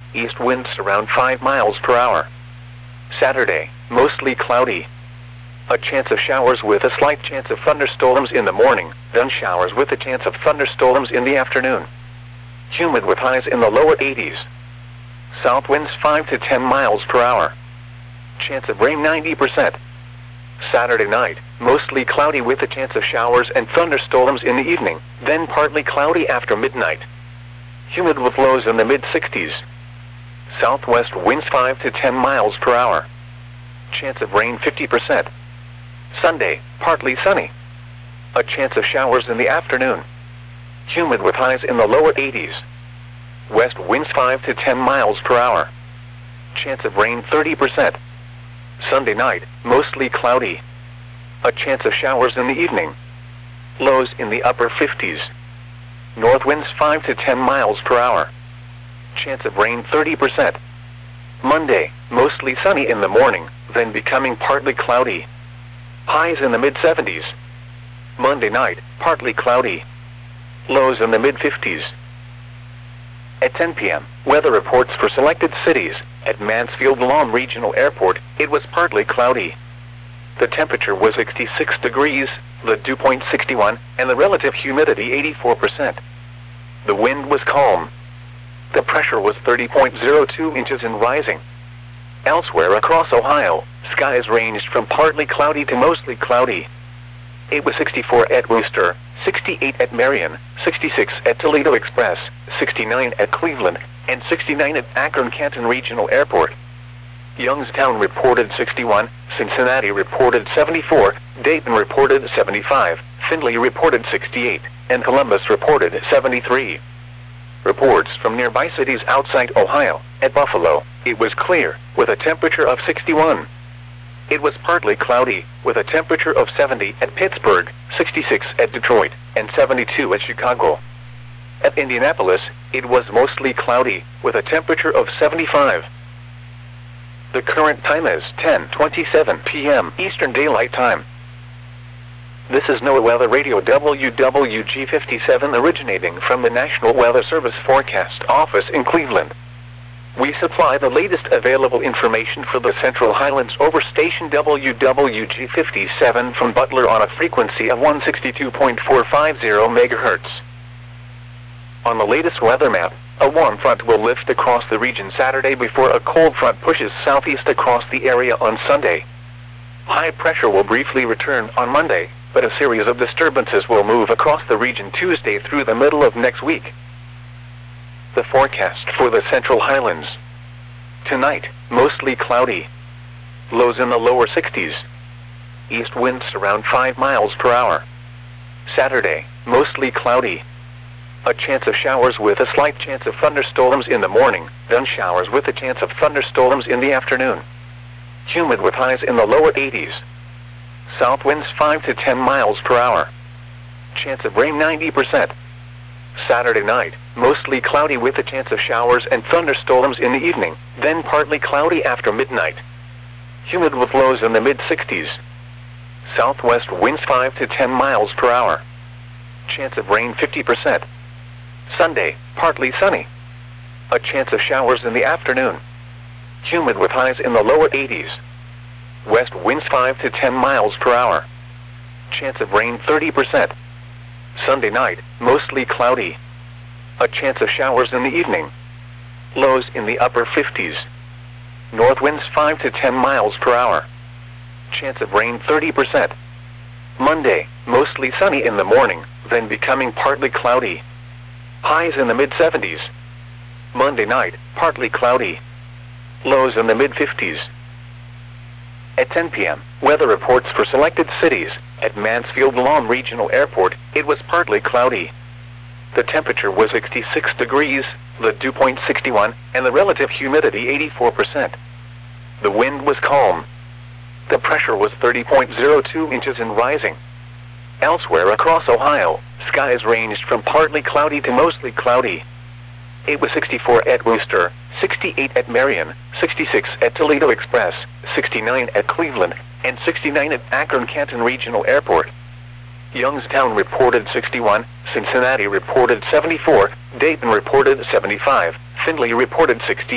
east winds around 5 miles per hour. Saturday, mostly cloudy. A chance of showers with a slight chance of thunderstorms in the morning, then showers with a chance of thunderstorms in the afternoon. Humid with highs in the lower 80s. South winds 5 to 10 miles per hour. Chance of rain 90%. Saturday night, mostly cloudy with a chance of showers and thunderstorms in the evening, then partly cloudy after midnight. Humid with lows in the mid-60s. Southwest winds 5 to 10 miles per hour. Chance of rain 50%. Sunday, partly sunny. A chance of showers in the afternoon. Humid with highs in the lower 80s. West winds 5 to 10 miles per hour. Chance of rain 30%. Sunday night, mostly cloudy. A chance of showers in the evening. Lows in the upper 50s. North winds 5 to 10 miles per hour. Chance of rain 30%. Monday, mostly sunny in the morning, then becoming partly cloudy. Highs in the mid-70s. Monday night, partly cloudy. Lows in the mid-50s. At 10 p.m., weather reports for selected cities. At Mansfield Lawn Regional Airport, it was partly cloudy. The temperature was 66 degrees, the dew point 61, and the relative humidity 84%. The wind was calm. The pressure was 30.02 inches and rising. Elsewhere across Ohio, skies ranged from partly cloudy to mostly cloudy. It was 64 at Wooster, 68 at Marion, 66 at Toledo Express, 69 at Cleveland, and 69 at Akron-Canton Regional Airport. Youngstown reported 61, Cincinnati reported 74, Dayton reported 75, Findlay reported 68, and Columbus reported 73. Reports from nearby cities outside Ohio. At Buffalo, it was clear, with a temperature of 61. It was partly cloudy, with a temperature of 70 at Pittsburgh, 66 at Detroit, and 72 at Chicago. At Indianapolis, it was mostly cloudy, with a temperature of 75. The current time is 10:27 p.m. Eastern Daylight Time. This is NOAA Weather Radio WWG57 originating from the National Weather Service Forecast Office in Cleveland. We supply the latest available information for the Central Highlands over station WWG57 from Butler on a frequency of 162.450 MHz. On the latest weather map, a warm front will lift across the region Saturday before a cold front pushes southeast across the area on Sunday. High pressure will briefly return on Monday, but a series of disturbances will move across the region Tuesday through the middle of next week. The forecast for the Central Highlands. Tonight, mostly cloudy. Lows in the lower 60s. East winds around 5 miles per hour. Saturday, mostly cloudy. A chance of showers with a slight chance of thunderstorms in the morning, then showers with a chance of thunderstorms in the afternoon. Humid with highs in the lower 80s. South winds 5 to 10 miles per hour. Chance of rain 90%. Saturday night, mostly cloudy with a chance of showers and thunderstorms in the evening, then partly cloudy after midnight. Humid with lows in the mid-60s. Southwest winds 5 to 10 miles per hour. Chance of rain 50%. Sunday, partly sunny. A chance of showers in the afternoon. Humid with highs in the lower 80s. West winds 5 to 10 miles per hour. Chance of rain 30%. Sunday night, mostly cloudy. A chance of showers in the evening. Lows in the upper 50s. North winds 5 to 10 miles per hour. Chance of rain 30%. Monday, mostly sunny in the morning, then becoming partly cloudy. Highs in the mid-70s. Monday night, partly cloudy. Lows in the mid-50s. At 10 p.m., weather reports for selected cities. At Mansfield Lawn Regional Airport, it was partly cloudy. The temperature was 66 degrees, the dew point 61, and the relative humidity 84%. The wind was calm. The pressure was 30.02 inches and rising. Elsewhere across Ohio, skies ranged from partly cloudy to mostly cloudy. It was 64 at Wooster, 68 at Marion, 66 at Toledo Express, 69 at Cleveland, and 69 at Akron-Canton Regional Airport. Youngstown reported 61, Cincinnati reported 74, Dayton reported 75, Findlay reported 60.